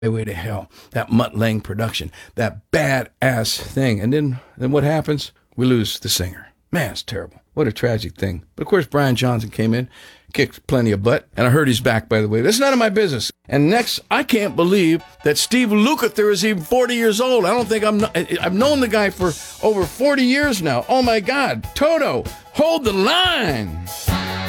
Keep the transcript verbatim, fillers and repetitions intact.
Way to Hell, that Mutt Lange production, that badass thing. And then, then what happens? We lose the singer. Man, it's terrible. What a tragic thing. But of course, Brian Johnson came in, kicked plenty of butt, and I heard he's back, by the way. That's none of my business. And next, I can't believe that Steve Lukather is even forty years old. I don't think I'm, not, I've known the guy for over forty years now. Oh my God. Toto, hold the line.